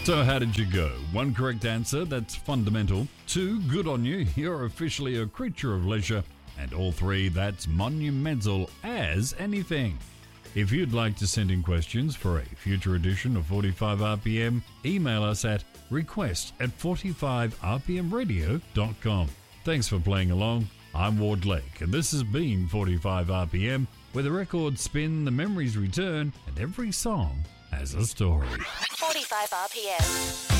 So how did you go? 1 correct answer, that's fundamental. 2, good on you, you're officially a creature of leisure. And all 3, that's monumental as anything. If you'd like to send in questions for a future edition of 45 RPM, email us at request@45rpmradio.com. Thanks for playing along. I'm Ward Lake, and this has been 45 RPM, where the records spin, the memories return, and every song has a story. 45 RPM.